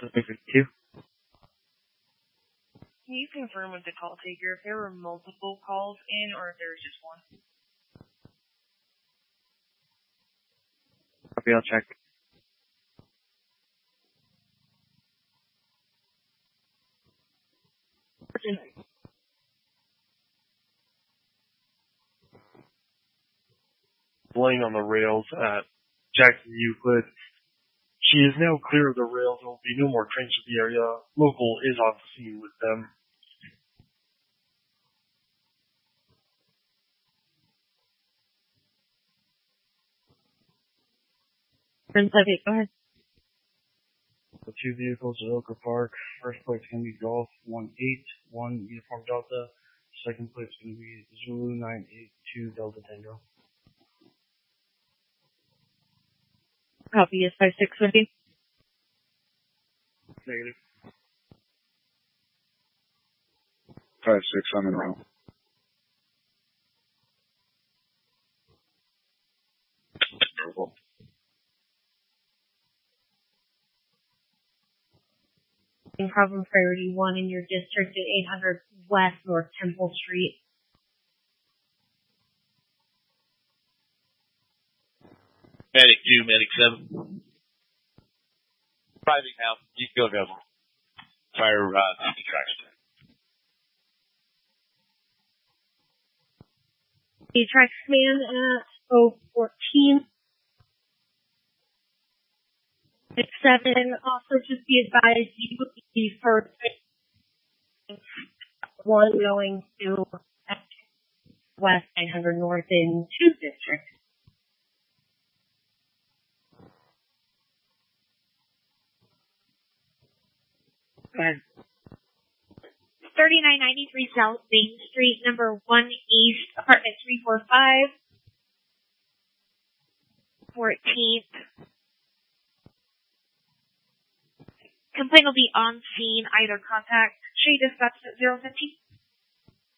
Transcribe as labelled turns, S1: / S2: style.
S1: 52.
S2: Can you confirm with the call taker if there were multiple calls in or if there was just one?
S1: Copy, I'll check.
S3: Laying on the rails at Jackson Euclid. She is now clear of the rails. There will be no more trains to the area. Local is on the scene with them.
S2: Prince Levy, go ahead.
S3: The two vehicles at Oka Park. First plate's going to be Golf 181 Uniform Delta. Second plate's going to be Zulu 982 Delta Tango.
S2: Copy, is 56 with you?
S3: Negative.
S4: 5-6, I'm in row.
S2: In problem priority 1 in your district at 800 West North Temple Street.
S5: Medic 2, Medic 7. Private house, you go double. Fire, tracks.
S2: The tracks man at 014. 67. Also, just be advised, you would be first one going to West 900 North in 2 districts. Go ahead.
S6: 3993 South Main Street, number 1 East, apartment 345, 14th. Complaint will be on scene, either contact Tree Dispatch at 015.